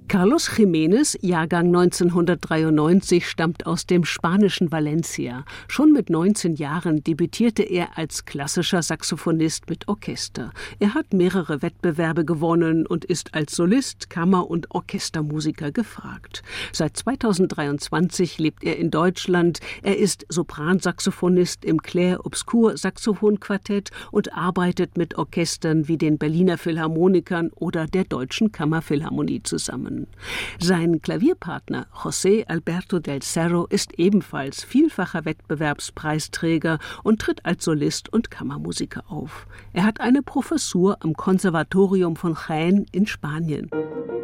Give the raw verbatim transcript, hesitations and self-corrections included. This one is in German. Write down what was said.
Carlos Jiménez, Jahrgang neunzehnhundertdreiundneunzig, stammt aus dem spanischen Valencia. Schon mit neunzehn Jahren debütierte er als klassischer Saxophonist mit Orchester. Er hat mehrere Wettbewerbe gewonnen und ist als Solist, Kammer- und Orchestermusiker gefragt. Seit zweitausenddreiundzwanzig lebt er in Deutschland. Er ist Sopransaxophonist im Clair-Obscur-Saxophon-Quartett und arbeitet mit Orchestern wie den Berliner Philharmonikern oder der Deutschen Kammerphilharmonie zusammen. Sein Klavierpartner José Alberto del Cerro ist ebenfalls vielfacher Wettbewerbspreisträger und tritt als Solist und Kammermusiker auf. Er hat eine Professur am Konservatorium von Jaén in Spanien.